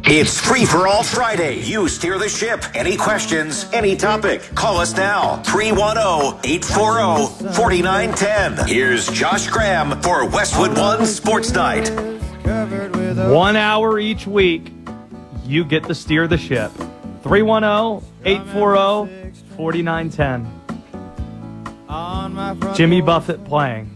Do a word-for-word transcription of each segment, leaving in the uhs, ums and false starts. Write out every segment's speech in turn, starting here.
It's Free for All Friday. You steer the ship. Any questions, any topic, call us now. three one zero, eight four zero, four nine one zero. Here's Josh Graham for Westwood One Sports Night. One hour each week, you get to steer the ship. three one zero, eight four zero, four nine one zero. Jimmy Buffett playing.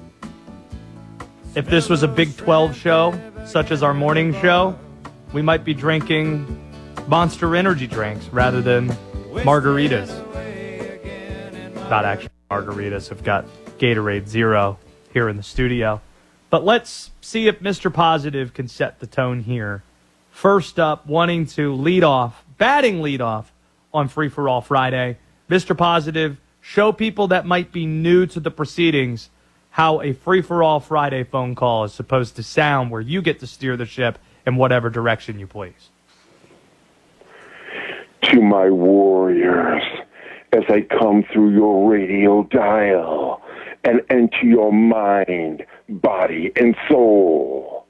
If this was a Big twelve show, such as our morning show, we might be drinking Monster energy drinks rather than margaritas. Not actually margaritas. I've got Gatorade Zero here in the studio. But let's see if Mister Positive can set the tone here. First up, wanting to lead off, batting lead off on Free for All Friday. Mister Positive, show people that might be new to the proceedings how a Free for All Friday phone call is supposed to sound, where you get to steer the ship in whatever direction you please. To my warriors, as I come through your radio dial and enter your mind, body, and soul,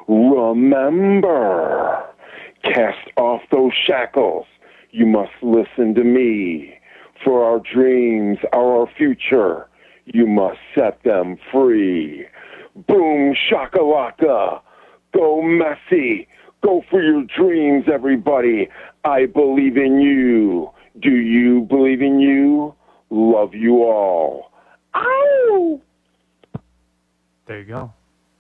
remember, cast off those shackles. You must listen to me. For our dreams are our future. You must set them free. Boom, shakalaka. Go Messi. Go for your dreams, everybody. I believe in you. Do you believe in you? Love you all. Ow! There you go.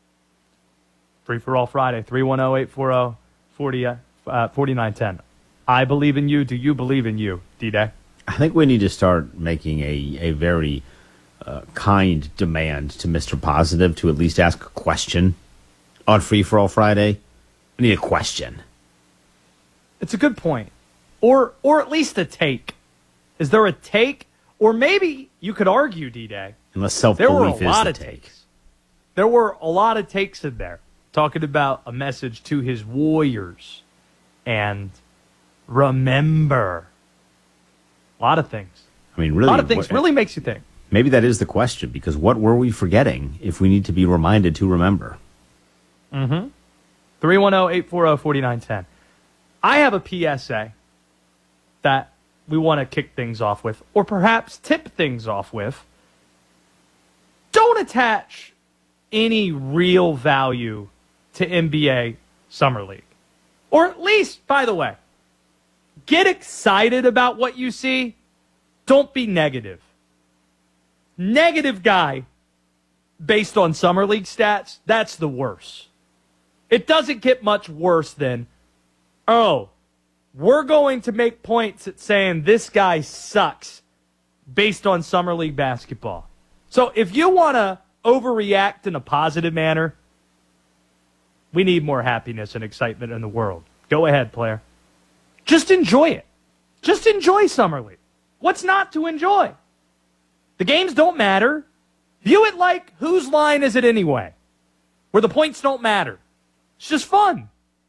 Free for All Friday, three one zero, eight four zero, four nine one zero. I believe in you. Do you believe in you, D-Day? I think we need to start making a, a very uh, kind demand to Mister Positive to at least ask a question on Free for All Friday. We need a question. It's a good point. Or or at least a take. Is there a take? Or maybe you could argue, D-Day. Unless self-belief is the take. Takes. There were a lot of takes in there, talking about a message to his warriors. And remember. A lot of things. I mean, really. A lot of things what, really makes you think. Maybe that is the question, because what were we forgetting if we need to be reminded to remember? Mm-hmm. three one zero, eight four zero, four nine one zero. I have a P S A that we want to kick things off with, or perhaps tip things off with. Don't attach any real value to N B A Summer League. Or at least, by the way, get excited about what you see. Don't be negative. Negative guy based on Summer League stats, that's the worst. It doesn't get much worse than, oh, we're going to make points at saying this guy sucks based on Summer League basketball. So if you want to overreact in a positive manner, we need more happiness and excitement in the world. Go ahead, player. Just enjoy it. Just enjoy Summer League. What's not to enjoy? The games don't matter. View it like, whose line is it anyway? Where the points don't matter. It's just fun.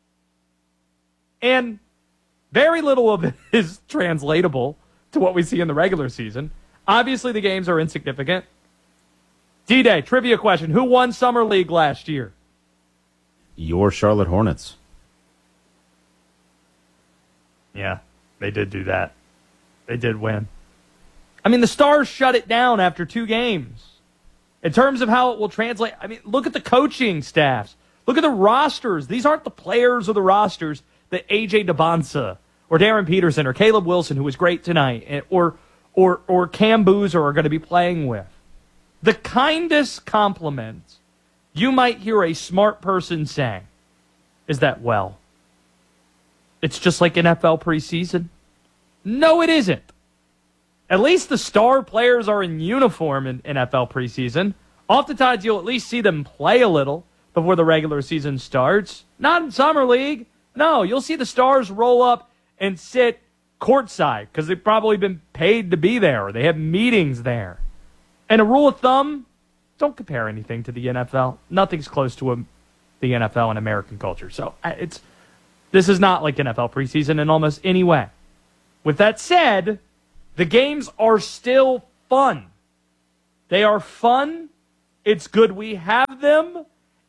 And very little of it is translatable to what we see in the regular season. Obviously, the games are insignificant. D-Day, trivia question. Who won Summer League last year? Your Charlotte Hornets. Yeah, they did do that. They did win. I mean, the Stars shut it down after two games. In terms of how it will translate, I mean, look at the coaching staffs. Look at the rosters. These aren't the players or the rosters that A J DeBonsa or Darren Peterson or Caleb Wilson, who was great tonight, or or or Cam Boozer are going to be playing with. The kindest compliment you might hear a smart person say is that, well, it's just like N F L preseason. No, it isn't. At least the star players are in uniform in N F L preseason. Oftentimes, you'll at least see them play a little before the regular season starts. Not in Summer League. No, you'll see the stars roll up and sit courtside because they've probably been paid to be there or they have meetings there. And a rule of thumb, don't compare anything to the N F L. Nothing's close to a, the N F L in American culture. So it's this is not like N F L preseason in almost any way. With that said, the games are still fun. They are fun. It's good we have them.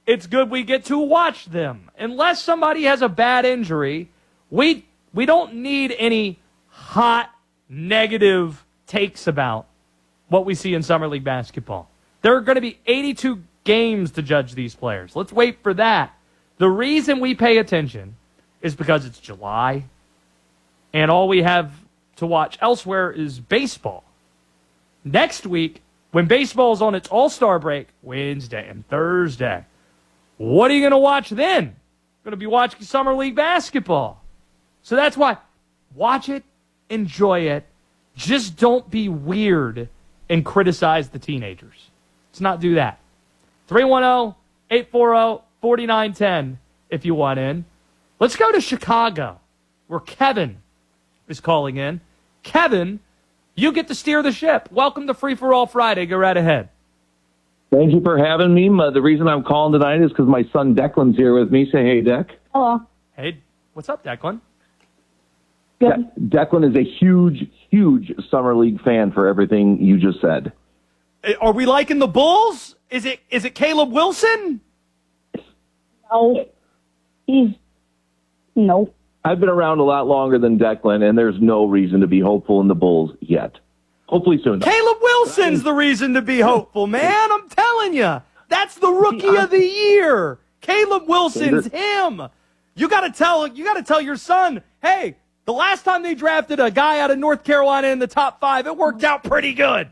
it's good we get to watch them. Unless somebody has a bad injury, we we don't need any hot, negative takes about what we see in Summer League basketball. There are going to be eighty-two games to judge these players. Let's wait for that. The reason we pay attention is because it's July, and all we have to watch elsewhere is baseball. Next week, when baseball is on its all-star break, Wednesday and Thursday, what are you going to watch then? You're going to be watching Summer League basketball. So that's why, watch it, enjoy it, just don't be weird and criticize the teenagers. Let's not do that. three one zero, eight four zero, four nine one zero if you want in. Let's go to Chicago, where Kevin is calling in. Kevin, you get to steer the ship. Welcome to Free for All Friday. Go right ahead. Thank you for having me. Uh, the reason I'm calling tonight is because my son Declan's here with me. Say hey, Deck. Hello. Hey, what's up, Declan? Good. De- Declan is a huge, huge Summer League fan for everything you just said. Are we liking the Bulls? Is it is it Caleb Wilson? No. He's no. I've been around a lot longer than Declan, and there's no reason to be hopeful in the Bulls yet. Hopefully soon. Caleb Wilson's the reason to be hopeful, man. I'm telling you. That's the rookie of the year. Caleb Wilson's him. You got to tell you got to tell your son, "Hey, the last time they drafted a guy out of North Carolina in the top five, it worked out pretty good."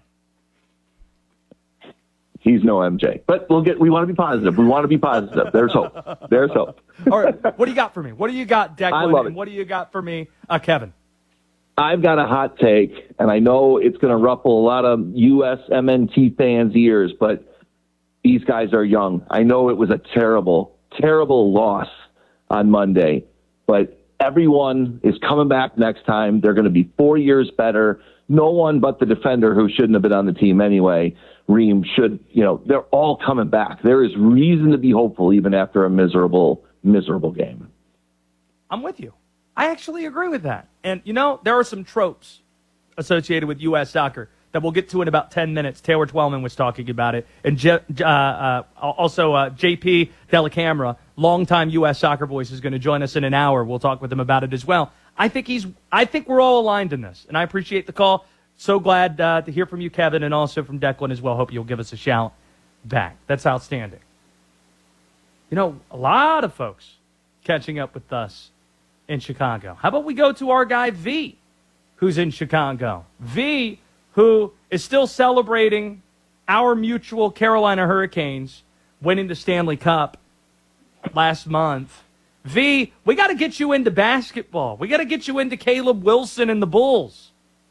He's no M J, but we'll get. We want to be positive. We want to be positive. There's hope. There's hope. All right, what do you got for me? What do you got, Declan? I love and it. what do you got for me, uh, Kevin? I've got a hot take, and I know it's going to ruffle a lot of U S M N T fans' ears, but these guys are young. I know it was a terrible, terrible loss on Monday, but everyone is coming back next time. They're going to be four years better. No one but the defender, who shouldn't have been on the team anyway, Reem, should, you know, they're all coming back. There is reason to be hopeful even after a miserable, miserable game. I'm with you. I actually agree with that. And, you know, there are some tropes associated with U S soccer that we'll get to in about ten minutes. Taylor Twellman was talking about it. And Je- uh, uh, also uh, J P Delacamera, longtime U S soccer voice, is going to join us in an hour. We'll talk with him about it as well. I think he's. I think we're all aligned in this, and I appreciate the call. So glad uh, to hear from you, Kevin, and also from Declan as well. Hope you'll give us a shout back. That's outstanding. You know, a lot of folks catching up with us in Chicago. How about we go to our guy V, who's in Chicago? V, who is still celebrating our mutual Carolina Hurricanes winning the Stanley Cup last month. V, we got to get you into basketball. We got to get you into Caleb Wilson and the Bulls.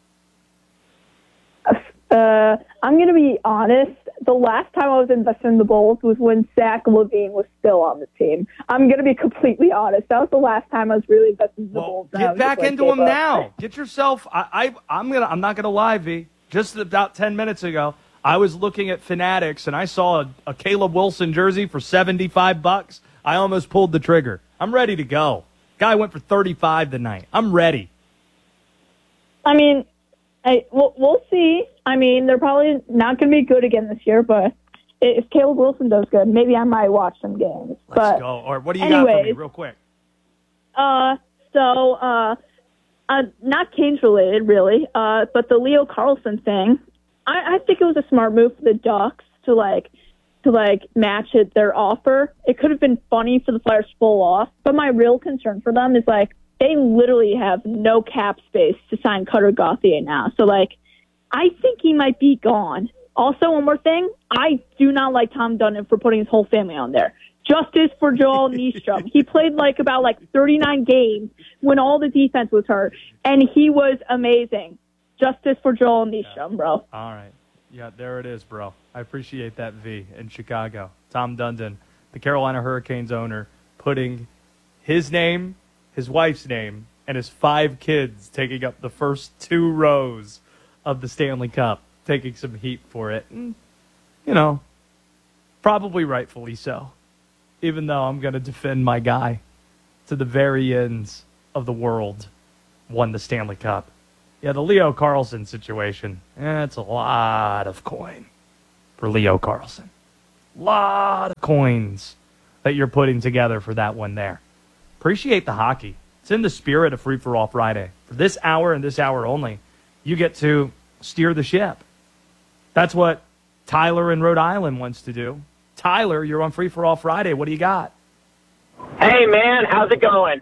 Uh, I'm going to be honest. The last time I was invested in the Bulls was when Zach LaVine was still on the team. I'm going to be completely honest. That was the last time I was really invested in the Well, Bulls. And I get was back just like, into gave them up. now. Get yourself. I, I, I'm gonna. I'm not gonna lie, V. Just about ten minutes ago, I was looking at Fanatics and I saw a, a Caleb Wilson jersey for seventy-five bucks. I almost pulled the trigger. I'm ready to go. Guy went for thirty-five tonight. I'm ready. I mean, I we'll, we'll see. I mean, they're probably not going to be good again this year, but if Caleb Wilson does good, maybe I might watch some games. Let's but go. Or what do you got for me, anyways, real quick? Uh, so, uh, uh, not Canes related, really, uh, but the Leo Carlson thing, I, I think it was a smart move for the Ducks to, like, to, like, match it, their offer. It could have been funny for the Flyers to pull off, but my real concern for them is, like, they literally have no cap space to sign Cutter Gauthier now. So, like, I think he might be gone. Also, one more thing, I do not like Tom Dundon for putting his whole family on there. Justice for Joel Nystrom. He played like about like thirty-nine games when all the defense was hurt, and he was amazing. Justice for Joel Nystrom, bro. All right. Yeah, there it is, bro. I appreciate that, V, in Chicago. Tom Dundon, the Carolina Hurricanes owner, putting his name, his wife's name, and his five kids taking up the first two rows of the Stanley Cup, taking some heat for it. And, you know, probably rightfully so, even though I'm going to defend my guy to the very ends of the world, won the Stanley Cup. Yeah, the Leo Carlson situation, that's a lot of coin for Leo Carlson. Lot of coins that you're putting together for that one there. Appreciate the hockey. It's in the spirit of Free for All Friday. For this hour and this hour only, you get to steer the ship. That's what Tyler in Rhode Island wants to do. Tyler, you're on Free for All Friday. What do you got? Hey, man, how's it going?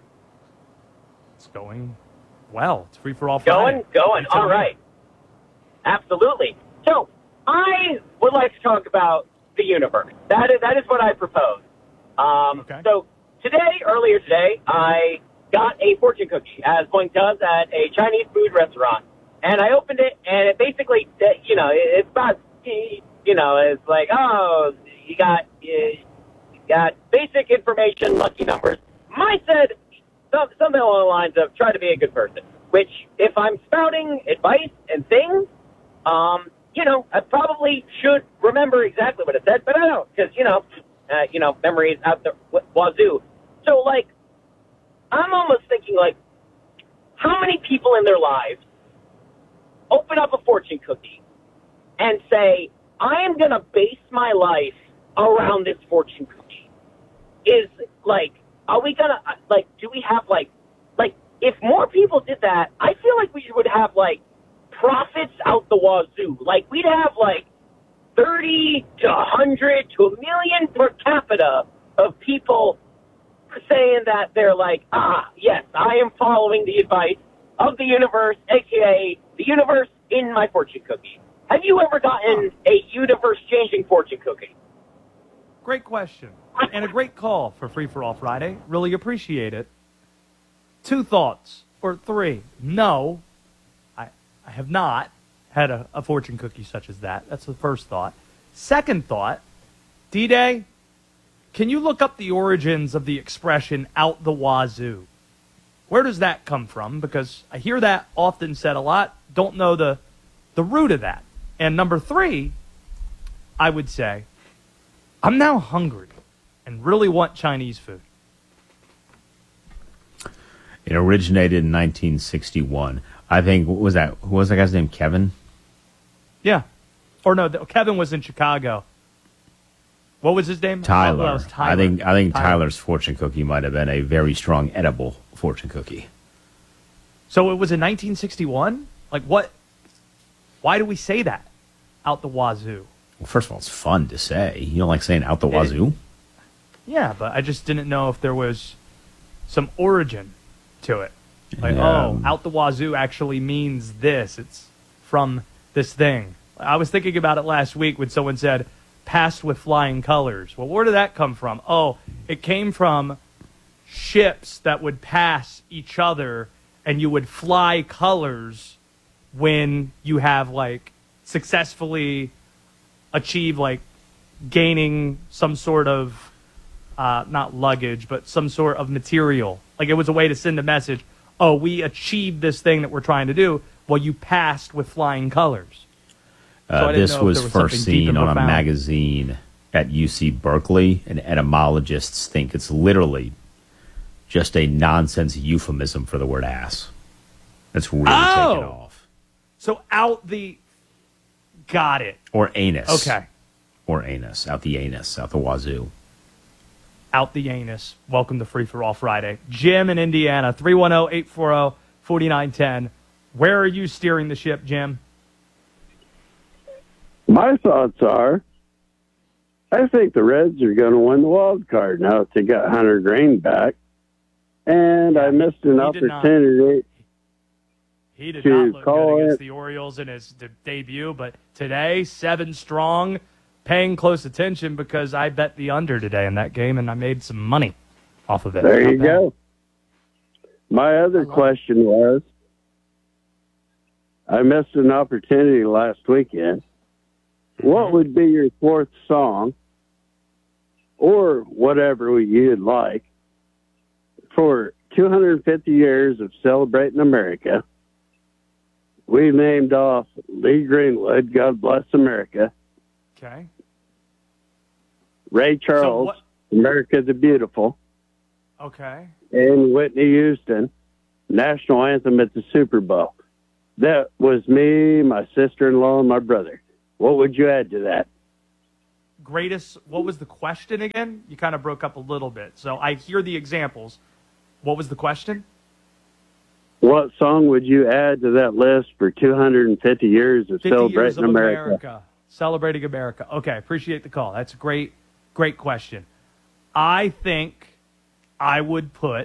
It's going well. It's Free for All Friday. Going, going. All right. Absolutely. So, I would like to talk about the universe. That is, that is what I propose. Um, Okay. So, today, earlier today, I got a fortune cookie, as one does at a Chinese food restaurant. And I opened it, and it basically, you know, it's about, you know, it's like, oh, you got, you got basic information, lucky numbers. Mine said some, something along the lines of try to be a good person, which if I'm spouting advice and things, um, you know, I probably should remember exactly what it said, but I don't, because, you know, uh, you know, memory is out the wazoo. So, like, I'm almost thinking, like, how many people in their lives open up a fortune cookie and say, I am going to base my life around this fortune cookie? Is, like, are we going to, like, do we have, like, like, if more people did that, I feel like we would have, like, profits out the wazoo. Like, we'd have, like, thirty to a hundred to a million per capita of people saying that they're like, ah, yes, I am following the advice of the universe, a k a the universe in my fortune cookie. Have you ever gotten a universe-changing fortune cookie? Great question. And a great call for Free for All Friday. Really appreciate it. Two thoughts, or three. No, I, I have not had a, a fortune cookie such as that. That's the first thought. Second thought, D-Day, can you look up the origins of the expression out the wazoo? Where does that come from? Because I hear that often said a lot. Don't know the the root of that. And number three, I would say, I'm now hungry and really want Chinese food. It originated in nineteen sixty-one. I think, what was that? Who was that guy's name? Kevin? Yeah. Or no, Kevin was in Chicago. What was his name? Tyler. Oh, that was Tyler. I think I think Tyler. Tyler's fortune cookie might have been a very strong edible fortune cookie. So it was in nineteen sixty-one? Like what? Why do we say that? Out the wazoo. Well, first of all, it's fun to say. You don't like saying out the wazoo? Yeah, but I just didn't know if there was some origin to it. Like, Yeah. oh, out the wazoo actually means this. It's from this thing. I was thinking about it last week when someone said, passed with flying colors. Well, where did that come from? Oh, it came from ships that would pass each other and you would fly colors when you have, like, successfully achieve, like, gaining some sort of, uh, not luggage, but some sort of material. Like, it was a way to send a message, oh, we achieved this thing that we're trying to do, well, you passed with flying colors. So Uh, I didn't this know if was, there was first something deep seen and on a profound. magazine at U C Berkeley, and etymologists think it's literally just a nonsense euphemism for the word ass. That's really Oh! taken off. So out the... Got it. Or anus. Okay. Or anus. Out the anus. Out the wazoo. Out the anus. Welcome to Free for All Friday. Jim in Indiana, three one zero, eight four zero, four nine one zero. Where are you steering the ship, Jim? My thoughts are, I think the Reds are going to win the wild card now that they got Hunter Grain back. And I missed an He did not. opportunity. He did to not look call good against it- the Orioles in his de- debut, but today, seven strong, paying close attention because I bet the under today in that game, and I made some money off of it. There Not you bad. go. My other question was, I missed an opportunity last weekend. What would be your fourth song, or whatever you'd like, for two hundred fifty years of celebrating America? We named off Lee Greenwood, God Bless America, Okay. Ray Charles, what- America the Beautiful, Okay. and Whitney Houston, national anthem at the Super Bowl. That was me, my sister-in-law, and my brother. What would you add to that? greatest, what was the question again? You kind of broke up a little bit. So I hear the examples. What was the question? What song would you add to that list for two hundred fifty years of fifty celebrating years of America? America? Celebrating America. Okay, appreciate the call. That's a great, great question. I think I would put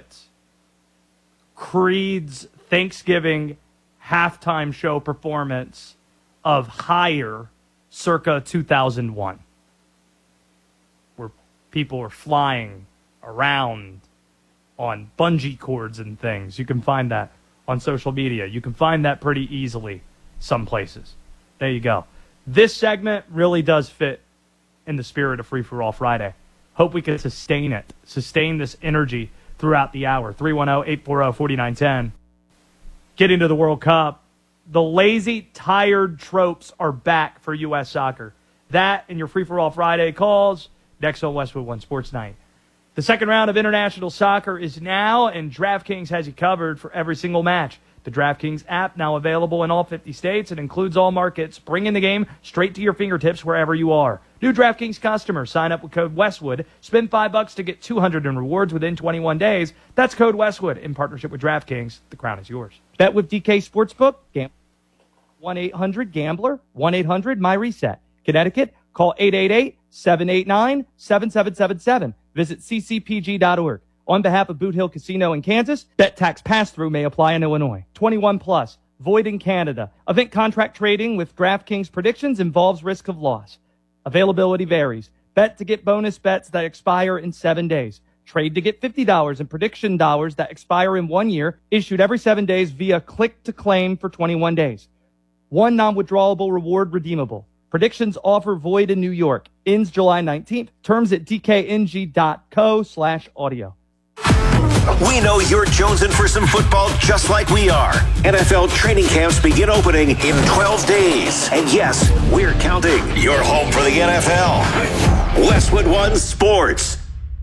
Creed's Thanksgiving halftime show performance of Higher circa two thousand one, where people were flying around on bungee cords and things. You can find that on social media. You can find that pretty easily some places. There you go. This segment really does fit in the spirit of Free For All Friday. Hope we can sustain it, sustain this energy throughout the hour. three one zero, eight four zero, four nine one zero. Getting to the World Cup, the lazy, tired tropes are back for U S soccer. That and your Free For All Friday calls next on Westwood One Sports Night. The second round of international soccer is now, and DraftKings has you covered for every single match. The DraftKings app, now available in all fifty states. It includes all markets, bringing the game straight to your fingertips wherever you are. New DraftKings customers sign up with code Westwood. Spend five bucks to get two hundred in rewards within twenty-one days. That's code Westwood in partnership with DraftKings. The crown is yours. Bet with D K Sportsbook. Gam- one eight hundred gambler. one eight hundred my reset. Connecticut. Call eight eight eight, seven eight nine, seven seven seven seven. Visit c c p g dot org. On behalf of Boot Hill Casino in Kansas, bet tax pass-through may apply in Illinois. twenty-one plus, void in Canada. Event contract trading with DraftKings predictions involves risk of loss. Availability varies. Bet to get bonus bets that expire in seven days. Trade to get fifty dollars in prediction dollars that expire in one year, issued every seven days via click to claim for twenty-one days. One non-withdrawable reward redeemable. Predictions offer void in New York. Ends July nineteenth. Terms at dkng.co slash audio. We know you're jonesing for some football just like we are. N F L training camps begin opening in twelve days. And yes, we're counting. You're home for the N F L. Westwood One Sports.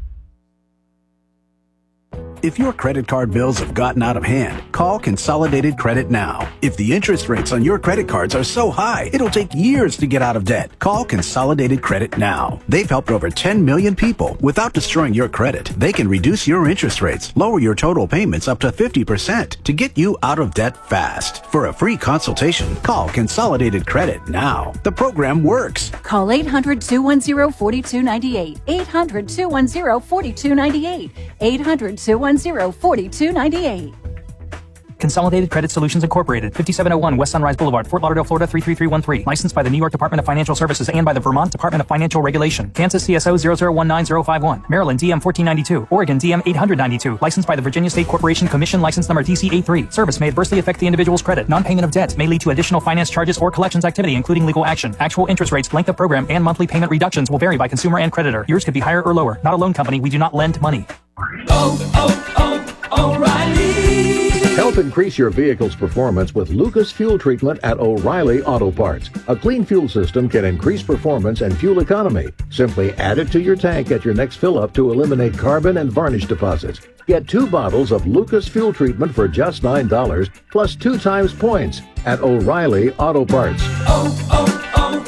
If your credit card bills have gotten out of hand, call Consolidated Credit now. If the interest rates on your credit cards are so high, it'll take years to get out of debt. Call Consolidated Credit now. They've helped over ten million people without destroying your credit. They can reduce your interest rates, lower your total payments up to fifty percent to get you out of debt fast. For a free consultation, call Consolidated Credit now. The program works. Call eight hundred, two one zero, four two nine eight. eight hundred, two one zero, four two nine eight. eight hundred, two one zero, four two nine eight. Consolidated Credit Solutions Incorporated, fifty-seven oh one West Sunrise Boulevard, Fort Lauderdale, Florida three three three one three. Licensed by the New York Department of Financial Services and by the Vermont Department of Financial Regulation. Kansas C S O zero zero one nine zero five one. Maryland D M fourteen ninety-two. Oregon D M eight ninety-two. Licensed by the Virginia State Corporation Commission, license number D C eighty-three. Service may adversely affect the individual's credit. Non-payment of debt may lead to additional finance charges or collections activity, including legal action. Actual interest rates, length of program, and monthly payment reductions will vary by consumer and creditor. Yours could be higher or lower. Not a loan company. We do not lend money. Oh, oh, oh, O'Reilly. Help increase your vehicle's performance with Lucas Fuel Treatment at O'Reilly Auto Parts. A clean fuel system can increase performance and fuel economy. Simply add it to your tank at your next fill-up to eliminate carbon and varnish deposits. Get two bottles of Lucas Fuel Treatment for just nine dollars, plus two times points at O'Reilly Auto Parts. Oh,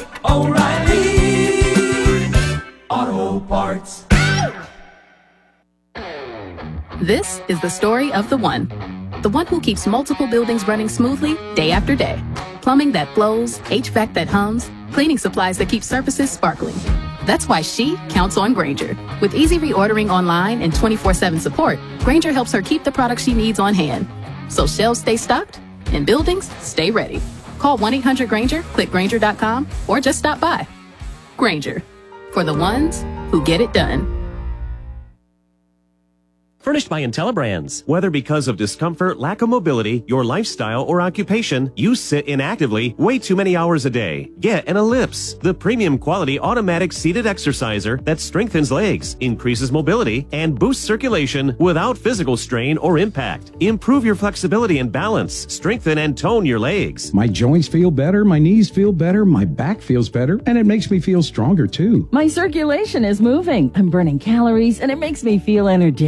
oh, oh, O'Reilly Auto Parts. This is the story of the one. The one who keeps multiple buildings running smoothly day after day. Plumbing that flows, H V A C that hums, cleaning supplies that keep surfaces sparkling. That's why she counts on Grainger. With easy reordering online and twenty-four seven support, Grainger helps her keep the products she needs on hand. So shelves stay stocked and buildings stay ready. Call one eight hundred Grainger, click Grainger dot com, or just stop by. Grainger, for the ones who get it done. Furnished by IntelliBrands. Whether because of discomfort, lack of mobility, your lifestyle, or occupation, you sit inactively way too many hours a day. Get an Ellipse, the premium quality automatic seated exerciser that strengthens legs, increases mobility, and boosts circulation without physical strain or impact. Improve your flexibility and balance. Strengthen and tone your legs. My joints feel better, my knees feel better, my back feels better, and it makes me feel stronger too. My circulation is moving. I'm burning calories, and it makes me feel energetic.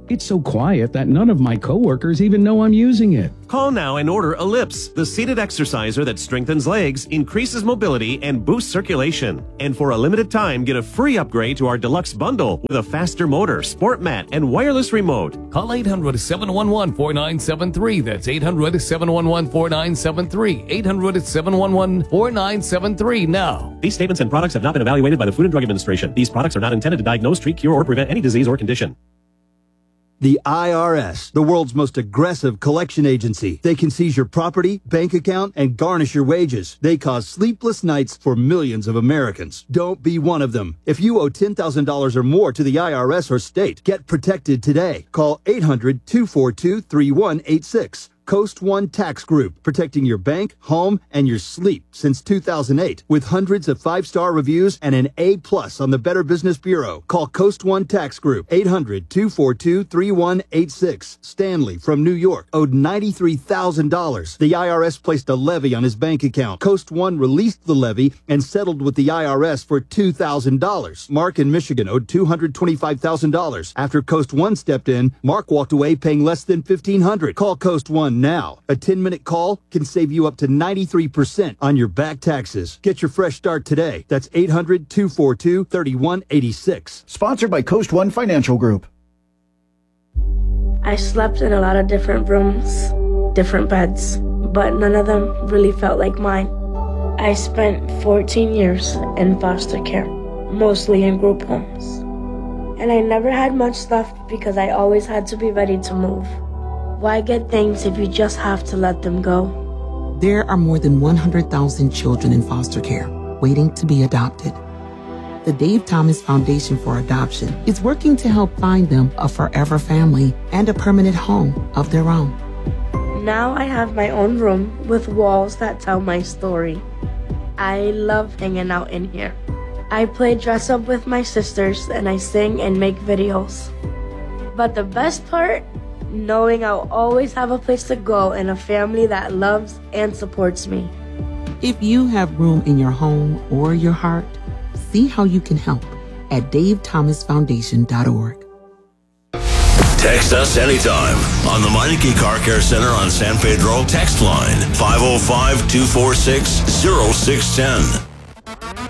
It's so quiet that none of my coworkers even know I'm using it. Call now and order Ellipse, the seated exerciser that strengthens legs, increases mobility, and boosts circulation. And for a limited time, get a free upgrade to our deluxe bundle with a faster motor, sport mat, and wireless remote. Call eight hundred, seven one one, four nine seven three. That's eight hundred, seven one one, four nine seven three. eight hundred, seven one one, four nine seven three now. These statements and products have not been evaluated by the Food and Drug Administration. These products are not intended to diagnose, treat, cure, or prevent any disease or condition. The I R S, the world's most aggressive collection agency. They can seize your property, bank account, and garnish your wages. They cause sleepless nights for millions of Americans. Don't be one of them. If you owe ten thousand dollars or more to the I R S or state, get protected today. Call eight hundred, two four two, three one eight six. Coast One Tax Group, protecting your bank, home, and your sleep since two thousand eight. With hundreds of five-star reviews and an A plus on the Better Business Bureau. Call Coast One Tax Group, eight hundred, two four two, three one eight six. Stanley from New York owed ninety-three thousand dollars. The I R S placed a levy on his bank account. Coast One released the levy and settled with the I R S for two thousand dollars. Mark in Michigan owed two hundred twenty-five thousand dollars. After Coast One stepped in, Mark walked away paying less than fifteen hundred dollars. Call Coast One now. A ten-minute call can save you up to ninety-three percent on your back taxes. Get your fresh start today. That's eight hundred, two four two, three one eight six. Sponsored by Coast One Financial Group. I slept in a lot of different rooms, different beds, but none of them really felt like mine. I spent fourteen years in foster care, mostly in group homes. And I never had much left because I always had to be ready to move. Why get things if you just have to let them go? There are more than one hundred thousand children in foster care waiting to be adopted. The Dave Thomas Foundation for Adoption is working to help find them a forever family and a permanent home of their own. Now I have my own room with walls that tell my story. I love hanging out in here. I play dress up with my sisters and I sing and make videos. But the best part? Knowing I'll always have a place to go and a family that loves and supports me. If you have room in your home or your heart, see how you can help at dave thomas foundation dot org. Text us anytime on the Meineke Car Care Center on San Pedro text line five oh five, two four six, oh six one oh.